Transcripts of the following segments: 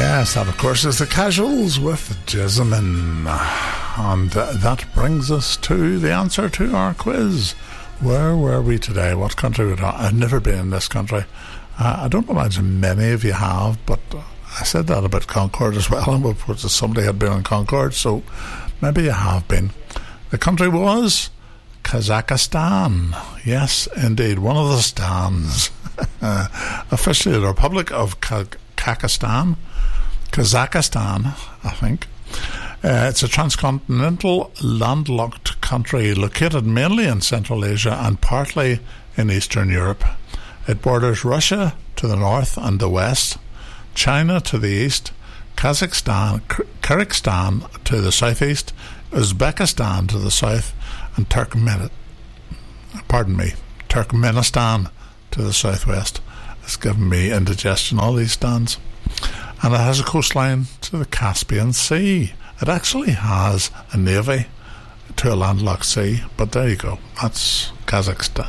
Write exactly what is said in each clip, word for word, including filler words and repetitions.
Yes, that of course is the Casuals with Jessamine. And uh, that brings us to the answer to our quiz. Where were we today? What country were we? I've never been in this country. Uh, I don't imagine many of you have, but uh, I said that about Concord as well, and somebody had been in Concord, so maybe you have been. The country was Kazakhstan. Yes, indeed, one of the stans. Officially the Republic of Kazakhstan. Kazakhstan, I think. Uh, it's a transcontinental landlocked country located mainly in Central Asia and partly in Eastern Europe. It borders Russia to the north and the west, China to the east, Kazakhstan, Kyrgyzstan to the southeast, Uzbekistan to the south, and Turkmenistan, pardon me, Turkmenistan to the southwest. It's given me indigestion, all these stands. And it has a coastline to the Caspian Sea. It actually has a navy to a landlocked sea, but there you go. That's Kazakhstan.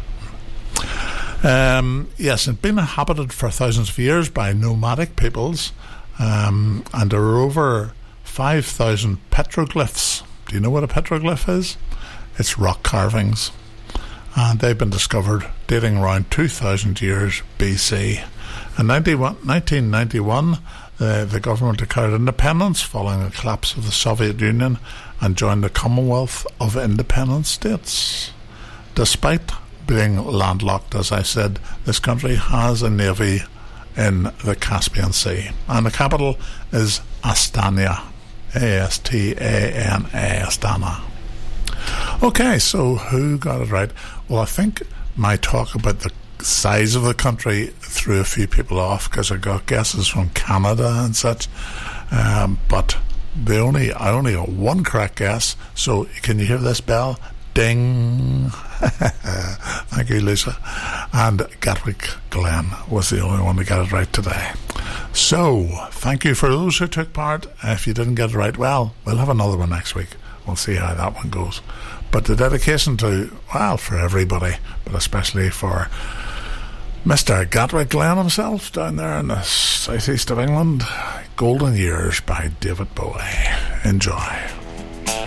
Um, yes, it's been inhabited for thousands of years by nomadic peoples, um, and there are over five thousand petroglyphs. Do you know what a petroglyph is? It's rock carvings, and they've been discovered dating around two thousand years B C. In nineteen ninety-one, uh, the government declared independence following the collapse of the Soviet Union and joined the Commonwealth of Independent States. Despite being landlocked, as I said, this country has a navy in the Caspian Sea, and the capital is Astana, A S T A N A, Astana. Okay, so who got it right? Well, I think my talk about the size of the country threw a few people off because I got guesses from Canada and such, um, but they only I only got one correct guess. So can you hear this bell? Ding. Thank you, Lisa. And Gatwick Glen was the only one to get it right today. So thank you for those who took part. If you didn't get it right, well, we'll have another one next week. We'll see how that one goes. But the dedication to, well, for everybody, but especially for Mister Gatwick Glen himself down there in the southeast of England. Golden Years by David Bowie. Enjoy.